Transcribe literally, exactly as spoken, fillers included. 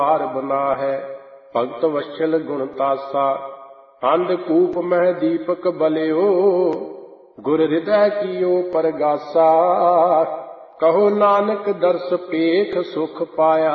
पार बना है। भगत वत्सल गुण तासा, अंधकूप मह दीपक बलियो। गुर हृदय कियो परगासा, कहो नानक दर्श पेख सुख पाया।